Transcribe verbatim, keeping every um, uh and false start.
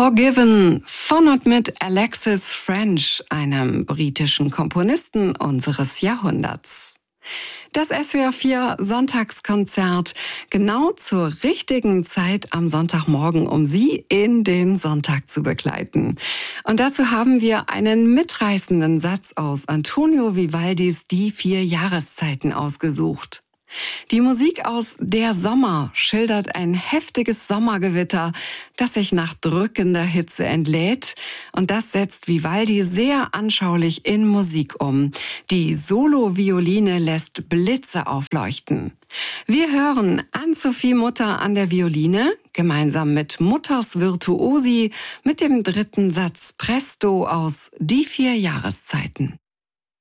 Forgiven von und mit Alexis French, einem britischen Komponisten unseres Jahrhunderts. Das S W R vier Sonntagskonzert genau zur richtigen Zeit am Sonntagmorgen, um Sie in den Sonntag zu begleiten. Und dazu haben wir einen mitreißenden Satz aus Antonio Vivaldis Die vier Jahreszeiten ausgesucht. Die Musik aus Der Sommer schildert ein heftiges Sommergewitter, das sich nach drückender Hitze entlädt. Und das setzt Vivaldi sehr anschaulich in Musik um. Die Solo-Violine lässt Blitze aufleuchten. Wir hören Ann-Sophie Mutter an der Violine, gemeinsam mit Mutters Virtuosi, mit dem dritten Satz Presto aus Die vier Jahreszeiten.